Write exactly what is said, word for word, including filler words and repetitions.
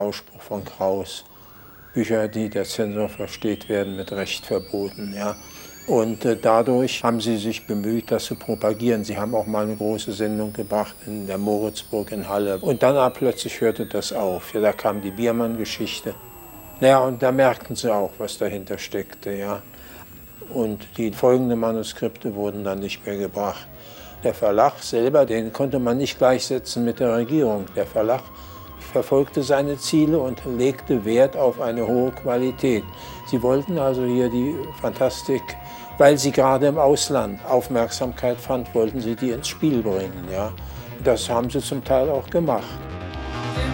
Ausspruch von Kraus: Bücher, die der Zensor versteht, werden mit Recht verboten. Ja. Und äh, dadurch haben sie sich bemüht, das zu propagieren. Sie haben auch mal eine große Sendung gebracht in der Moritzburg in Halle. Und dann aber plötzlich hörte das auf. Ja, da kam die Biermann-Geschichte. Naja, und da merkten sie auch, was dahinter steckte. Ja. Und die folgenden Manuskripte wurden dann nicht mehr gebracht. Der Verlag selber, den konnte man nicht gleichsetzen mit der Regierung. Der Verlag verfolgte seine Ziele und legte Wert auf eine hohe Qualität. Sie wollten also hier die Fantastik, weil sie gerade im Ausland Aufmerksamkeit fand, wollten sie die ins Spiel bringen. Ja. Das haben sie zum Teil auch gemacht.